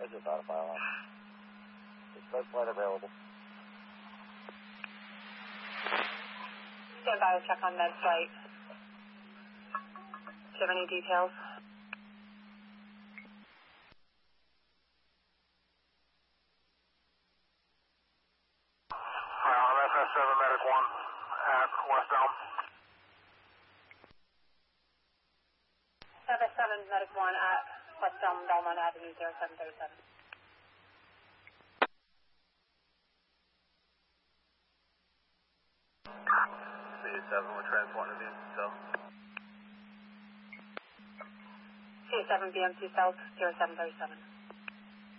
I just thought a file on. Express flight available. Stand by, we'll check on med flight. Do you have any details? I'm FS7 Medic 1 at West Elm. FS7 Medic 1 at West Elm, Belmont Avenue, 0737. C7, we're transporting to South. C7 BMC South, 0737.